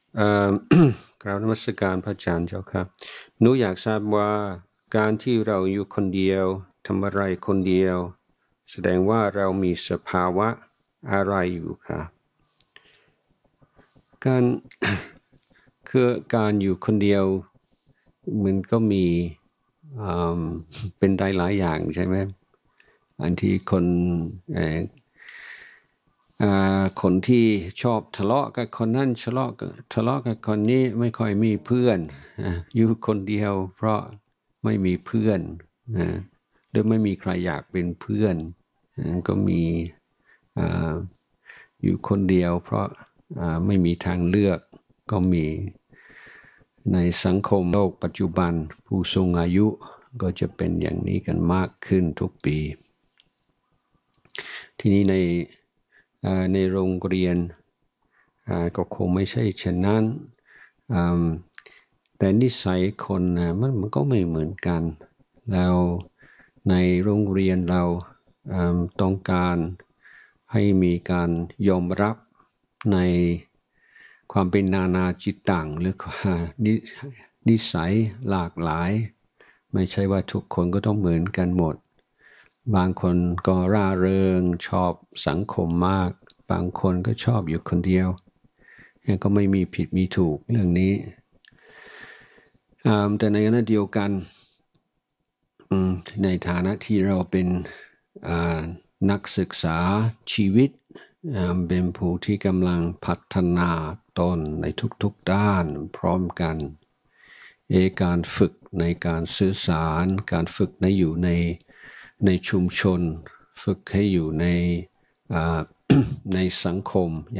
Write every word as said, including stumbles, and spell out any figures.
เอ่อกราบนมัสการพระอาจารย์เจ้าค่ะหนูอยากทราบว่าการที่เราอยู่คนเดียวทำอะไรคนเดียวแสดงว่าเรามีสภาวะอะไรอยู่ค่ะการ คือการอยู่คนเดียวมันก็มีอ่าเป็นได้หลายอย่างใช่ไหมอันที่คนเอ่ออ่าคนที่ชอบทะเลาะกับคนนั้นทะเลาะกับทะเลาะกับคนนี้ไม่ค่อยมีเพื่อนอ่ะอยู่คนเดียวเพราะไม่มีเพื่อนนะหรือไม่มีใครอยากเป็นเพื่อนอ่ะก็มีอ่าอยู่คนเดียวเพราะอ่าไม่มีทางเลือกก็มีในสังคมโลกปัจจุบันผู้สูงอายุก็จะเป็นอย่างนี้กันมากขึ้นทุกปีทีนี้ในในโรงเรียนก็คงไม่ใช่เช่นนั้นแต่นิสัยคนมันมันก็ไม่เหมือนกันแล้วในโรงเรียนเราต้องการให้มีการยอมรับในความเป็นนานาจิตตังหรือนิสัยหลากหลายไม่ใช่ว่าทุกคนก็ต้องเหมือนกันหมดบางคนก็ร่าเริงชอบสังคมมากบางคนก็ชอบอยู่คนเดียวก็ไม่มีผิดมีถูกเรื่องนี้แต่ในขณะเดียวกันในฐานะที่เราเป็นนักศึกษาชีวิตเป็นผู้ที่กำลังพัฒนาตนในทุกๆด้านพร้อมกันเอการฝึกในการสื่อสารการฝึกในอยู่ในในชุมชนฝึกให้อยู่ในในสังคม